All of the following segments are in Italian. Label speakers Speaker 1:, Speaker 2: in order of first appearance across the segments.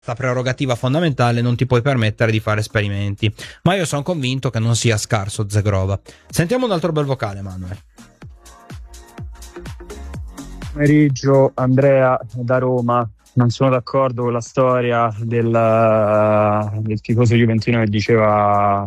Speaker 1: questa prerogativa fondamentale non ti puoi permettere di fare esperimenti. Ma io sono convinto che non sia scarso Zegrova. Sentiamo un altro bel vocale, Manuel.
Speaker 2: Pomeriggio, Andrea da Roma. Non sono d'accordo con la storia del tifoso juventino che diceva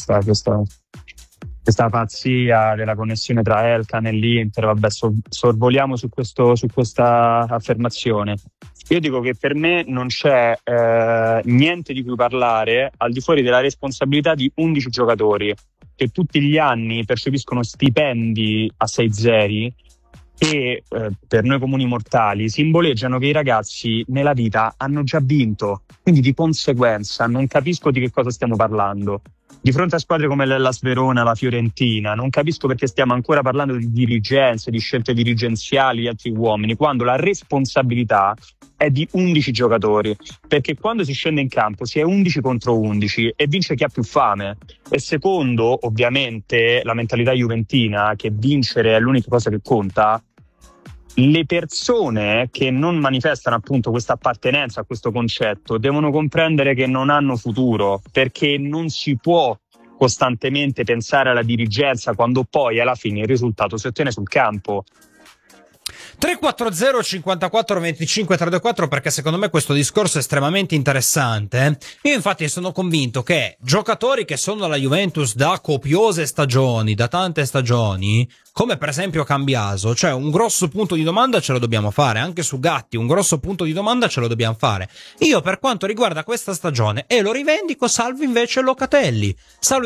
Speaker 2: questa pazzia della connessione tra Elkan e l'Inter. Vabbè, sorvoliamo su questa affermazione. Io dico che per me non c'è niente di cui parlare al di fuori della responsabilità di 11 giocatori che tutti gli anni percepiscono stipendi a 6 zeri e per noi comuni mortali simboleggiano che i ragazzi nella vita hanno già vinto, quindi di conseguenza non capisco di che cosa stiamo parlando. Di fronte a squadre come l'Hellas Verona, la Fiorentina, non capisco perché stiamo ancora parlando di dirigenze, di scelte dirigenziali di altri uomini, quando la responsabilità è di 11 giocatori, perché quando si scende in campo si è 11 contro 11 e vince chi ha più fame. E secondo, ovviamente, la mentalità juventina, che vincere è l'unica cosa che conta, le persone che non manifestano appunto questa appartenenza a questo concetto devono comprendere che non hanno futuro, perché non si può costantemente pensare alla dirigenza quando poi alla fine il risultato si ottiene sul campo.
Speaker 1: 340 54 25 324, perché secondo me questo discorso è estremamente interessante. Io infatti sono convinto che giocatori che sono alla Juventus da copiose stagioni, da tante stagioni, come per esempio Cambiaso, cioè un grosso punto di domanda ce lo dobbiamo fare, anche su Gatti un grosso punto di domanda ce lo dobbiamo fare. Io per quanto riguarda questa stagione, e lo rivendico, salvo invece Locatelli,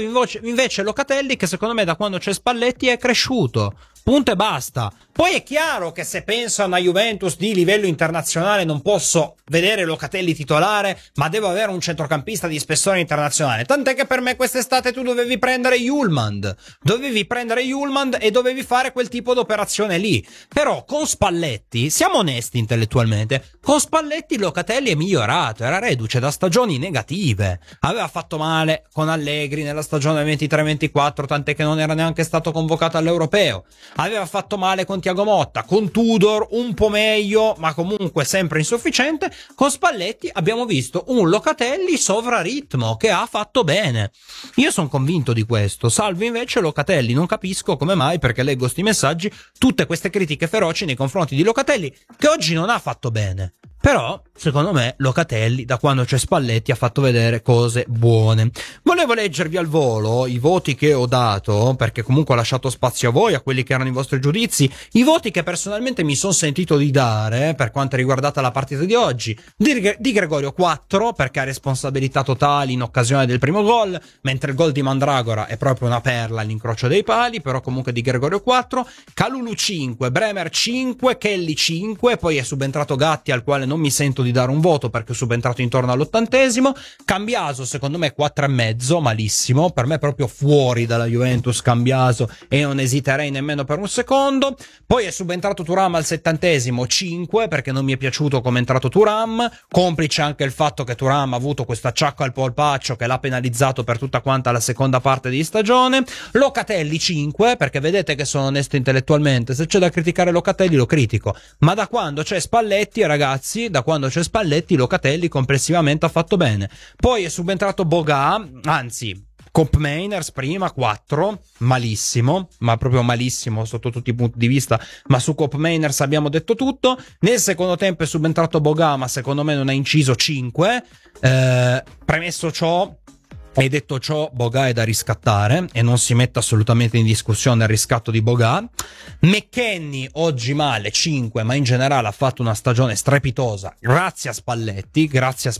Speaker 1: che secondo me da quando c'è Spalletti è cresciuto. Punto e basta. Poi è chiaro che se penso a una Juventus di livello internazionale non posso vedere Locatelli titolare, ma devo avere un centrocampista di spessore internazionale. Tant'è che per me quest'estate tu dovevi prendere Hjulmand e dovevi fare quel tipo d'operazione lì. Però con Spalletti, siamo onesti intellettualmente, con Spalletti Locatelli è migliorato, era reduce da stagioni negative. Aveva fatto male con Allegri nella stagione 23-24, tant'è che non era neanche stato convocato all'Europeo. Aveva fatto male con Thiago Motta, con Tudor un po' meglio, ma comunque sempre insufficiente. Con Spalletti abbiamo visto un Locatelli sovraritmo che ha fatto bene. Io sono convinto di questo, salvo invece Locatelli. Non capisco come mai, perché leggo sti messaggi, tutte queste critiche feroci nei confronti di Locatelli, che oggi non ha fatto bene. Però, secondo me, Locatelli, da quando c'è Spalletti, ha fatto vedere cose buone. Volevo leggervi al volo i voti che ho dato, perché comunque ho lasciato spazio a voi, a quelli che erano i vostri giudizi, i voti che personalmente mi sono sentito di dare, per quanto riguardata la partita di oggi. Di Gregorio 4, perché ha responsabilità totali in occasione del primo gol, mentre il gol di Mandragora è proprio una perla all'incrocio dei pali, però comunque di Gregorio 4, Kalulu 5, Bremer 5, Kelly 5, poi è subentrato Gatti, al quale non mi sento di dare un voto perché è subentrato intorno all'80esimo. Cambiaso secondo me 4,5, malissimo, per me proprio fuori dalla Juventus Cambiaso e non esiterei nemmeno per un secondo. Poi è subentrato Thuram al 70esimo, 5, perché non mi è piaciuto come è entrato Thuram, complice anche il fatto che Thuram ha avuto questo acciacco al polpaccio che l'ha penalizzato per tutta quanta la seconda parte di stagione. Locatelli 5, perché vedete che sono onesto intellettualmente, se c'è da criticare Locatelli lo critico, ma da quando c'è Spalletti, ragazzi, Locatelli complessivamente ha fatto bene. Poi è subentrato Boga, anzi Koopmeiners prima 4, malissimo, ma proprio malissimo sotto tutti i punti di vista, ma su Koopmeiners abbiamo detto tutto. Nel secondo tempo è subentrato Boga, ma secondo me non ha inciso, 5. Premesso ciò e detto ciò, Boga è da riscattare e non si mette assolutamente in discussione il riscatto di Boga. McKennie oggi male, 5, ma in generale ha fatto una stagione strepitosa grazie a Spalletti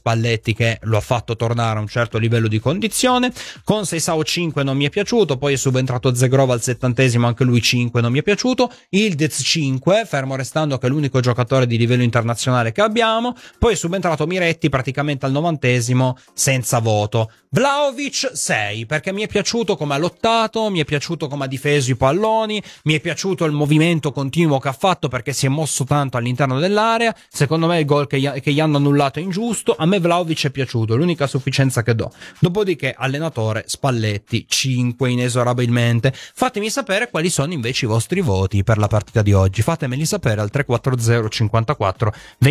Speaker 1: che lo ha fatto tornare a un certo livello di condizione. Con Seisao 5 non mi è piaciuto, poi è subentrato Zegrova al 70esimo, anche lui 5, non mi è piaciuto. Ildiz 5, fermo restando che è l'unico giocatore di livello internazionale che abbiamo. Poi è subentrato Miretti praticamente al 90esimo, senza voto. Vlahovic Vlahovic 6, perché mi è piaciuto come ha lottato, mi è piaciuto come ha difeso i palloni, mi è piaciuto il movimento continuo che ha fatto perché si è mosso tanto all'interno dell'area. Secondo me il gol che gli hanno annullato è ingiusto. A me Vlahovic è piaciuto, è l'unica sufficienza che do. Dopodiché allenatore Spalletti 5 inesorabilmente. Fatemi sapere quali sono invece i vostri voti per la partita di oggi, fatemeli sapere al 340 54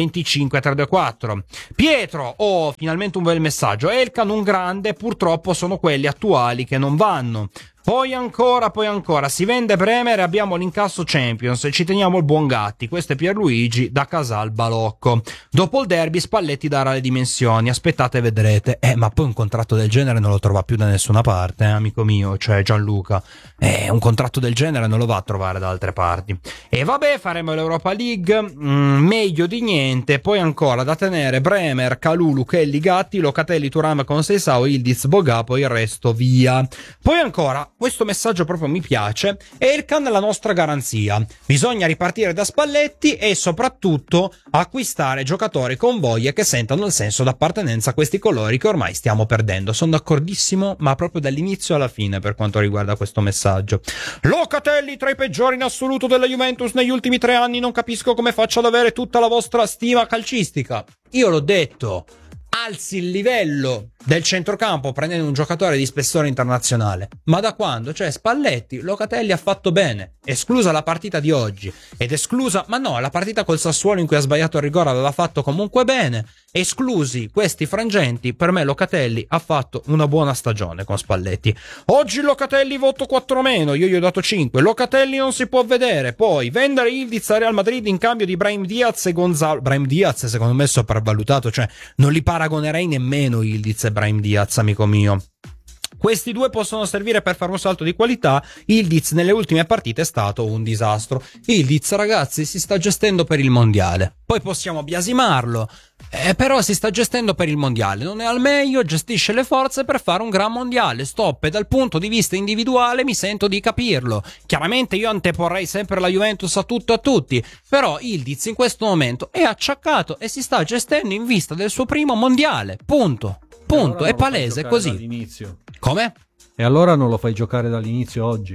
Speaker 1: 25 324. Pietro, finalmente un bel messaggio. Elkan un grande, purtroppo sono quelli attuali che non vanno. Poi ancora, si vende Bremer e abbiamo l'incasso Champions e ci teniamo il buon Gatti. Questo è Pierluigi da Casal Balocco. Dopo il derby Spalletti darà le dimensioni, aspettate e vedrete. Ma poi un contratto del genere non lo trova più da nessuna parte, amico mio, cioè Gianluca. Un contratto del genere non lo va a trovare da altre parti. E vabbè, faremo l'Europa League, meglio di niente. Poi ancora da tenere Bremer, Kalulu, Kelly, Gatti, Locatelli, Thuram, Conceição, Ildiz, Boga, poi il resto via. Poi ancora, questo messaggio proprio mi piace, Elkan la nostra garanzia, bisogna ripartire da Spalletti e soprattutto acquistare giocatori con voglia che sentano il senso d'appartenenza a questi colori che ormai stiamo perdendo. Sono d'accordissimo, ma proprio dall'inizio alla fine per quanto riguarda questo messaggio. Locatelli tra i peggiori in assoluto della Juventus negli ultimi 3 anni, non capisco come faccia ad avere tutta la vostra stima calcistica. Io l'ho detto, alzi il livello del centrocampo prendendo un giocatore di spessore internazionale. Ma da quando? Cioè Spalletti, Locatelli ha fatto bene, esclusa la partita di oggi ed esclusa, ma no, la partita col Sassuolo in cui ha sbagliato il rigore aveva fatto comunque bene. Esclusi questi frangenti, per me Locatelli ha fatto una buona stagione con Spalletti. Oggi Locatelli voto 4-, io gli ho dato 5. Locatelli non si può vedere. Poi vendere Ildiz a Real Madrid in cambio di Brahim Diaz e Gonzalo. Brahim Diaz secondo me è sopravvalutato, cioè non li paragonerei nemmeno Ildiz e Brahim Diaz, amico mio. Questi due possono servire per fare un salto di qualità. Ildiz nelle ultime partite è stato un disastro. Ildiz, ragazzi, si sta gestendo per il mondiale. Poi possiamo biasimarlo, però si sta gestendo per il mondiale. Non è al meglio, gestisce le forze per fare un gran mondiale. Stop, e dal punto di vista individuale mi sento di capirlo. Chiaramente io anteporrei sempre la Juventus a tutto e a tutti, però Ildiz in questo momento è acciaccato e si sta gestendo in vista del suo primo mondiale. Punto, allora è palese, è così.
Speaker 3: Dall'inizio.
Speaker 1: Come?
Speaker 3: E allora non lo fai giocare dall'inizio oggi?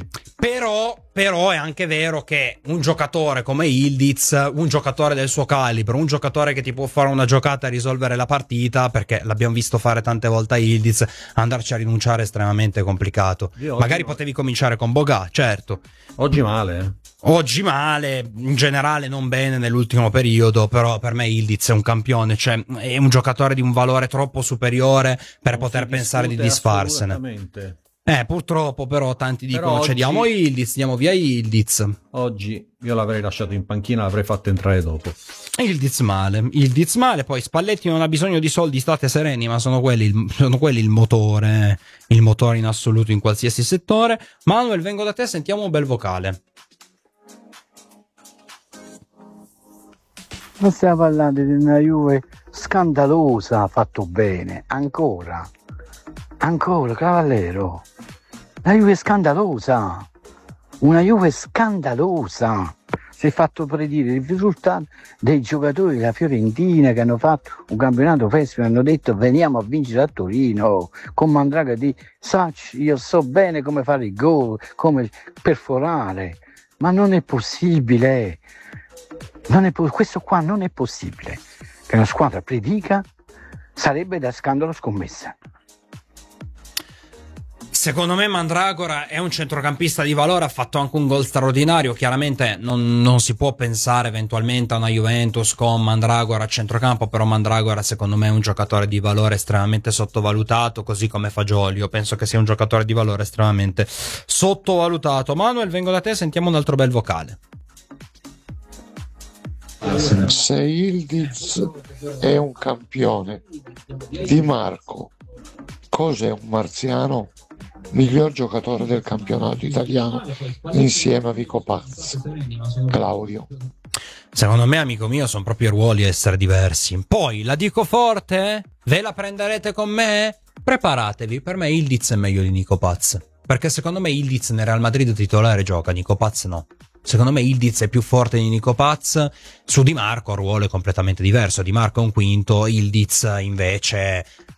Speaker 1: Però è anche vero che un giocatore come Ildiz, un giocatore del suo calibro, un giocatore che ti può fare una giocata e risolvere la partita, perché l'abbiamo visto fare tante volte a Ildiz, andarci a rinunciare è estremamente complicato. Magari potevi cominciare con Boga, certo.
Speaker 3: Oggi male,
Speaker 1: Oggi male, in generale non bene nell'ultimo periodo, però per me Ildiz è un campione, cioè è un giocatore di un valore troppo superiore per poter pensare di disfarsene. Purtroppo però tanti dicono
Speaker 3: oggi,
Speaker 1: diamo Ildiz, diamo via Ildiz.
Speaker 3: Oggi io l'avrei lasciato in panchina, l'avrei fatto entrare dopo.
Speaker 1: Ildiz male, poi Spalletti non ha bisogno di soldi, state sereni, ma sono quelli il motore in assoluto in qualsiasi settore. Manuel, vengo da te, sentiamo un bel vocale.
Speaker 4: Non stiamo parlando di una Juve scandalosa, fatto bene, ancora, Cavallero, la Juve è scandalosa, una Juve scandalosa, si è fatto predire il risultato dei giocatori della Fiorentina che hanno fatto un campionato pessimo, hanno detto veniamo a vincere a Torino, con Mandraga di Sac, io so bene come fare il gol, come perforare, ma non è possibile. Questo qua non è possibile. Che una squadra predica sarebbe da scandalo scommessa.
Speaker 1: Secondo me Mandragora è un centrocampista di valore, ha fatto anche un gol straordinario. Chiaramente non si può pensare eventualmente a una Juventus con Mandragora a centrocampo, però Mandragora secondo me è un giocatore di valore estremamente sottovalutato, così come Fagioli. Io penso che sia un giocatore di valore estremamente sottovalutato. Manuel, vengo da te, sentiamo un altro bel vocale.
Speaker 5: Se Ildiz è un campione, Di Marco cos'è un marziano? Miglior giocatore del campionato italiano insieme a Vico Paz. Claudio.
Speaker 1: Secondo me, amico mio, sono proprio ruoli a essere diversi. Poi la dico forte? Ve la prenderete con me? Preparatevi, per me Ildiz è meglio di Nico Paz, perché secondo me Ildiz nel Real Madrid titolare gioca, Nico Paz no. Secondo me Ildiz è più forte di Nico Paz. Su Di Marco il ruolo è completamente diverso. Di Marco è un quinto, Ildiz invece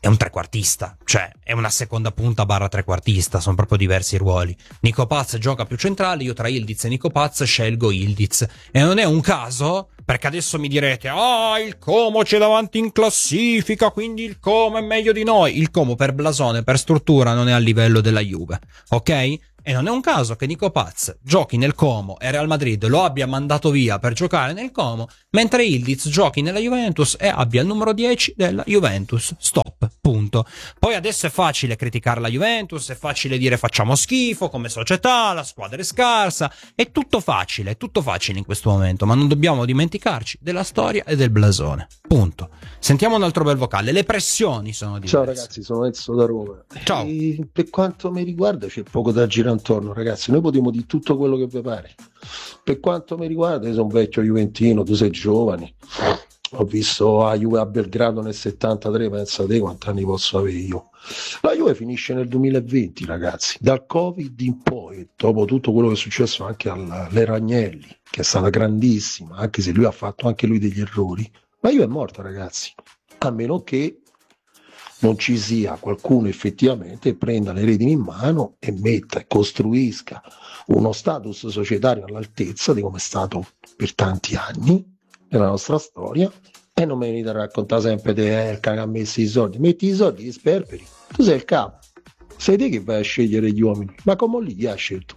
Speaker 1: è un trequartista, cioè è una seconda punta / trequartista, sono proprio diversi ruoli. Nico Paz gioca più centrale, io tra Yildiz e Nico Paz scelgo Yildiz, e non è un caso, perché adesso mi direte il Como c'è davanti in classifica, quindi il Como è meglio di noi. Il Como per blasone, per struttura non è a livello della Juve, ok? E non è un caso che Nico Paz giochi nel Como e Real Madrid lo abbia mandato via per giocare nel Como, mentre Yildiz giochi nella Juventus e abbia il numero 10 della Juventus. Stop, punto. Poi adesso è facile criticare la Juventus, è facile dire facciamo schifo come società, la squadra è scarsa, è tutto facile in questo momento, ma non dobbiamo dimenticarci della storia e del blasone. Punto. Sentiamo un altro bel vocale, le pressioni sono diverse.
Speaker 6: Ciao ragazzi, sono Enzo da Roma.
Speaker 1: Ciao.
Speaker 6: E per quanto mi riguarda c'è poco da girare intorno, ragazzi, noi potremo dire tutto quello che vi pare. Per quanto mi riguarda, io sono un vecchio juventino, tu sei giovane, ho visto la Juve a Belgrado nel 73, pensa te quanti anni posso avere io. La Juve finisce nel 2020, ragazzi, dal Covid in poi, dopo tutto quello che è successo anche all'era Agnelli, che è stata grandissima, anche se lui ha fatto anche lui degli errori, la Juve è morta, ragazzi, a meno che non ci sia qualcuno effettivamente che prenda le redini in mano e metta e costruisca uno status societario all'altezza di come è stato per tanti anni nella nostra storia. E non mi venite a raccontare sempre di Elka che ha messo i soldi, metti i soldi, gli sperperi, tu sei il capo, sei te che vai a scegliere gli uomini, ma come lì chi ha scelto?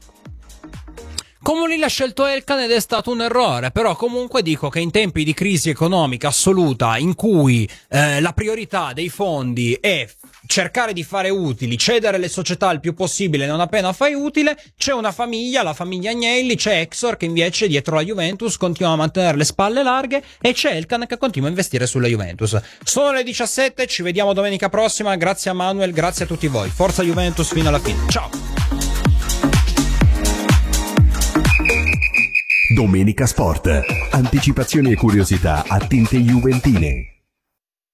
Speaker 1: Comuni l'ha scelto Elkan ed è stato un errore, però comunque dico che in tempi di crisi economica assoluta in cui la priorità dei fondi è cercare di fare utili, cedere le società il più possibile non appena fai utile, c'è una famiglia, la famiglia Agnelli, c'è Exor che invece dietro la Juventus continua a mantenere le spalle larghe e c'è Elkan che continua a investire sulla Juventus. Sono le 17, ci vediamo domenica prossima, grazie a Manuel, grazie a tutti voi, forza Juventus fino alla fine, ciao!
Speaker 7: Domenica Sport. Anticipazioni e curiosità a tinte juventine.